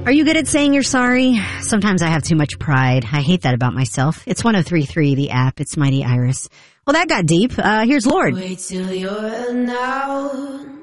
Are you good at saying you're sorry? Sometimes I have too much pride. I hate that about myself. It's 103.3, the app. It's Mighty Iris. Well, that got deep. Here's Lord. Wait till you're now.